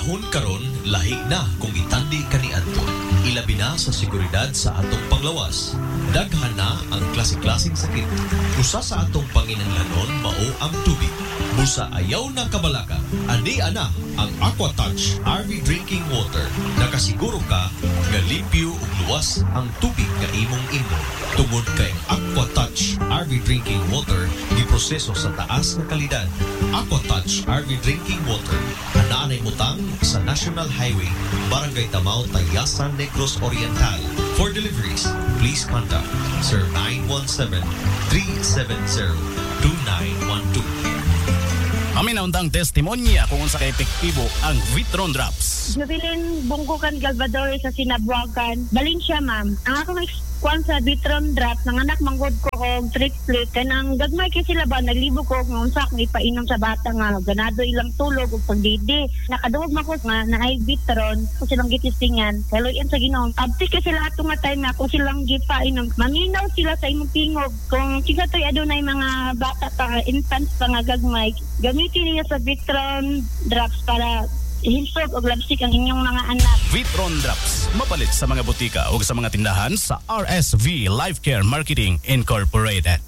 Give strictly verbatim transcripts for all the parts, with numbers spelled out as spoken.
panahon karon lahi na kung itandi kaniadto. Ilabi na sa seguridad sa atong panglawas. Daghan na ang klase-klaseng sakit. Usa sa atong panginahanglanon mao ang tubig. Busa ayaw na kabalaka. Ani ana ang Aquatouch R V Drinking Water. Nakasiguro ka nga limpyo ug luwas ang tubig nga imong inom. Tungod kay Aquatouch R V Drinking Water giproseso sa taas nga kalidad. Aquatouch R V Drinking Water anaanay butang sa National Highway, Barangay Tamao, Tayasan, Negros Oriental. For deliveries, please contact Sir nine one seven, three seven zero, two nine one two. Amin na undang testimonya kung unsa ka epektibo ang Vitron Drops. Nabilin bungkukan Galvador sa Sinabuagan. Balin siya, ma'am. Ang akong kwan sa Vitron Drops, nanganak manggod ko og triplet. Kanang gagmay kay sila ba, naglibo ko kung unsa akong ipainom sa bata nga. Ganado ilang tulog ug pagdidi. Nakaduog man ko nga na ay Vitron, kung silang gitistingan. Kaluyan sa Ginoo. Abti ka sila ato nga time na kung silang gipainom. Maminaw sila sa imong tingog. Kung kisa to'y adunay mga bata pa, infants pa nga gagmay, gamitin niya sa Vitron Drops para hinsog o labsik ang inyong mga anak. Vitron Drops, mapalit sa mga butika o sa mga tindahan sa R S V Life Care Marketing Incorporated.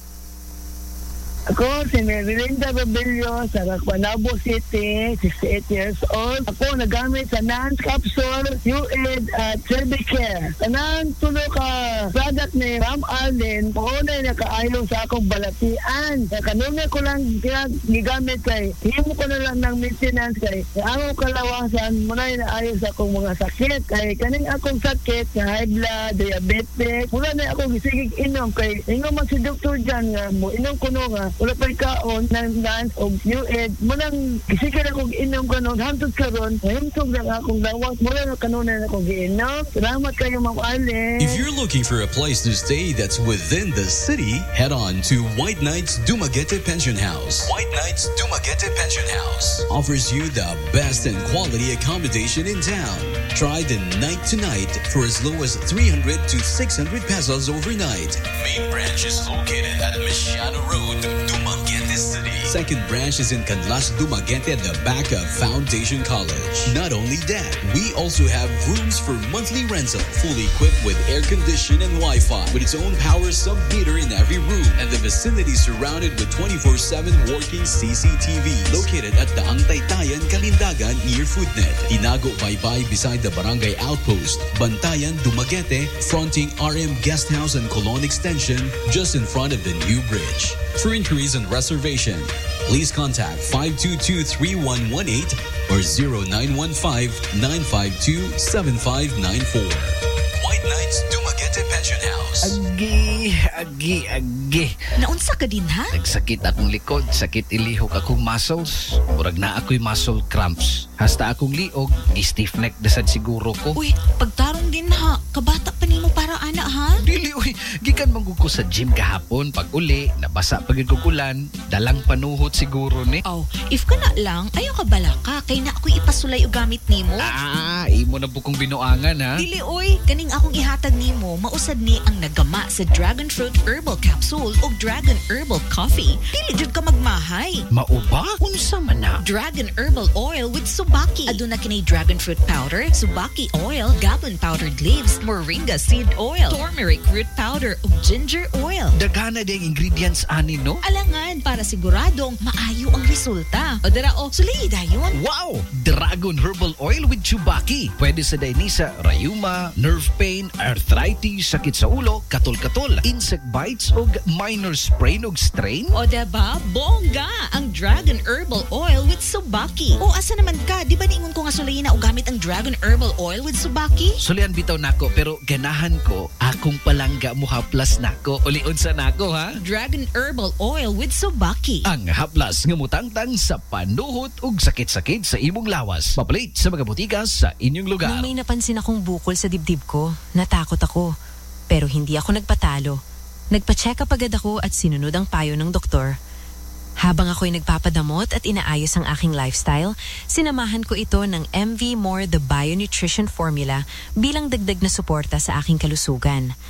Ako si Merilinda Robillo sa Raquanabo City, sixty-eight years old. Ako nagamit sa Nance Capsule, U A D at Cervicare. Tanan tulo ka product ni Ram Arlen, paunay na kaayon sa akong balatian. Kanunay ko lang gigamit kay, himo ko na lang ng maintenance kay, ang kalawasan, muna na ayon sa akong mga sakit. Kay kaning akong sakit, sa high blood, diabetes, mula na akong gisigig inom kay, ingon man si doktor dyan nga, mo inom ko no nga, wala pa ikaon ng Nance o U A D. Munang gisigil akong inom kanon, hantod karon, hintog lang akong lawas, mula na kanunay na akong giinom. Salamat kayo, Ma'am Arlen. If you're looking for a place to stay that's within the city, head on to White Knights Dumaguete Pension House. White Knights Dumaguete Pension House offers you the best and quality accommodation in town. Try the night to night for as low as three hundred to six hundred pesos overnight. Main branch is located at Mesiano Road, Dumaguete City. Second branch is in Canlas, Dumaguete at the back of Foundation College. Not only that, we also have rooms for monthly rental, fully equipped with air condition and Wi-Fi, with its own power sub-meter in every room, and the vicinity surrounded with twenty-four seven working C C T Vs. Located at the Taytayan, Kalindagan near Foodnet. Tinago Baybay beside the Barangay Outpost. Bantayan, Dumaguete, fronting R M Guest House and Colon Extension, just in front of the new bridge. For inquiries and reservation, please contact five two two, three one one eight or zero nine one five, nine five two, seven five nine four. White Knights Dumaguete Pension House. Agi, agi, agi. Naunsa ka din, ha? Nagsakit akong likod, sakit ilihok akong muscles. Murag na ako'y muscle cramps. Hasta akong liog, stiff neck dasad siguro ko. Uy, pagtarong din ha. Kabata pa nimo para ana, ha? Dili, uy. Gikan manggo ko sa gym kahapon. Pag uli, nabasa pagid kog ulan. Dalang panuhot siguro ni. Oh, if ka na lang, ayaw ka bala ka. Kay na ako'y ipasulay o gamit nimo. Ah, imo na bukong binuangan, ha? Dili, uy. Kaning akong ihatag nimo, mausad ni ang nagama sa Dragon Fruit Herbal Capsule o Dragon Herbal Coffee. Dili jud ka magmahay. Mauba? Unsa man na? Dragon Herbal Oil with Subaki. Aduna kini Dragon Fruit Powder, Subaki Oil, Goblin Powdered Leaves, Moringa Seed Oil, Turmeric Root Powder ug Ginger Oil. Daghana ding ingredients ani, no? Alangan para siguradong maayo ang resulta. O dara o, sulay dayon. Wow! Dragon Herbal Oil with Chubaki. Pwede sa Dainisa, rayuma, nerve pain, arthritis, sakit sa ulo, katol-katol, insect bites ug minor sprain ug strain. O diba? Bongga! Ang Dragon Herbal Oil with Subaki. O asa naman ka? Di ba niingon ko nga sulayin na o gamit ang Dragon Herbal Oil with Subaki? Sulian bitaw nako pero ganahan ko akong palangga mo haplas nako. Uliun sa nako, ha? Dragon Herbal Oil with Subaki. Ang haplas nga mutangtang sa panuhot ug sakit-sakit sa imong lawas. Papalit sa mga butika sa inyong lugar. Nung may napansin akong bukol sa dibdib ko, natakot ako. Pero hindi ako nagpatalo. Nagpa-check up agad ako at sinunod ang payo ng doktor. Habang ako'y nagpapadamot at inaayos ang aking lifestyle, sinamahan ko ito ng M V More The Bio Nutrition Formula bilang dagdag na suporta sa aking kalusugan.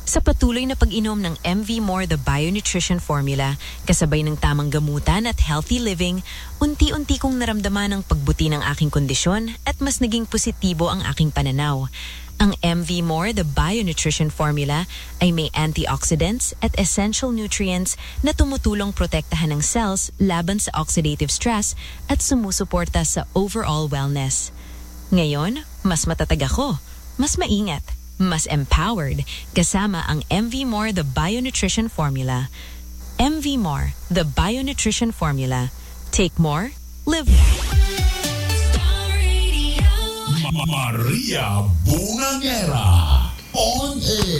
Sa patuloy na pag-inom ng M V More The Bio-Nutrition Formula, kasabay ng tamang gamutan at healthy living, unti-unti kong naramdaman ang pagbuti ng aking kondisyon at mas naging positibo ang aking pananaw. Ang M V More The Bio-Nutrition Formula ay may antioxidants at essential nutrients na tumutulong protektahan ng cells laban sa oxidative stress at sumusuporta sa overall wellness. Ngayon, mas matatag ako, mas maingat, mas empowered kasama ang M V More The Bio-Nutrition Formula. M V More The Bio-Nutrition Formula. Take more, live more. Maria Bungangera on air.